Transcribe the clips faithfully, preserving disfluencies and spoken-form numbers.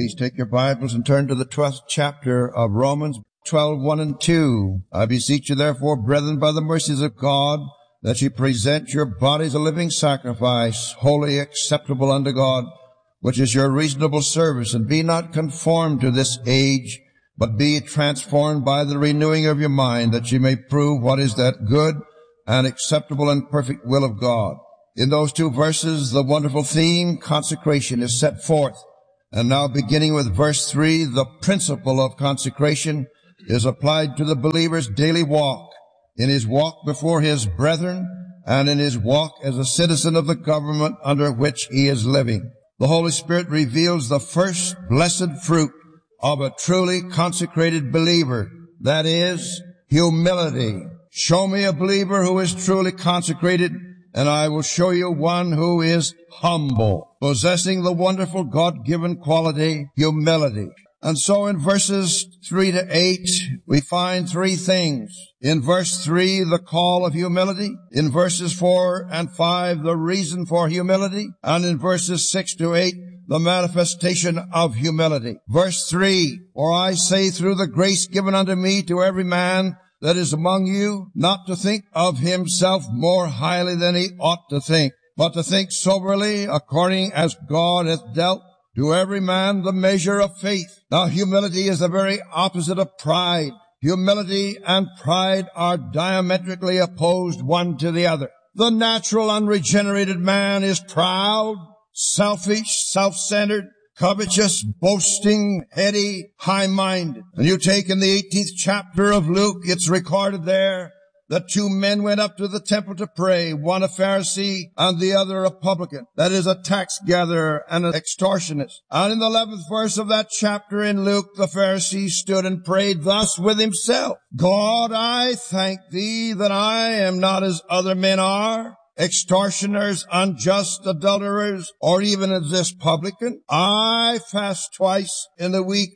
Please take your Bibles and turn to the twelfth chapter of Romans twelve, one and two. I beseech you therefore, brethren, by the mercies of God, that ye present your bodies a living sacrifice, wholly acceptable unto God, which is your reasonable service. And be not conformed to this age, but be transformed by the renewing of your mind, that ye may prove what is that good and acceptable and perfect will of God. In those two verses, the wonderful theme, consecration, is set forth. And now beginning with verse three, the principle of consecration is applied to the believer's daily walk, in his walk before his brethren, and in his walk as a citizen of the government under which he is living. The Holy Spirit reveals the first blessed fruit of a truly consecrated believer, that is, humility. Show me a believer who is truly consecrated, and I will show you one who is humble, possessing the wonderful God-given quality, humility. And so in verses three to eight, we find three things. In verse three, the call of humility. In verses four and five, the reason for humility. And in verses six to eight, the manifestation of humility. Verse three, for I say through the grace given unto me to every man that is among you, not to think of himself more highly than he ought to think, but to think soberly, according as God hath dealt to every man the measure of faith. Now, humility is the very opposite of pride. Humility and pride are diametrically opposed one to the other. The natural unregenerated man is proud, selfish, self-centered, covetous, boasting, heady, high-minded. And you take in the eighteenth chapter of Luke, it's recorded there that two men went up to the temple to pray, one a Pharisee and the other a publican, that is, a tax gatherer and an extortionist. And in the eleventh verse of that chapter in Luke, the Pharisee stood and prayed thus with himself, God, I thank thee that I am not as other men are, extortioners, unjust, adulterers, or even as this publican. I fast twice in the week.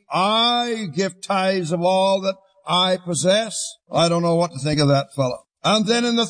I give tithes of all that I possess. I don't know what to think of that fellow. And then in the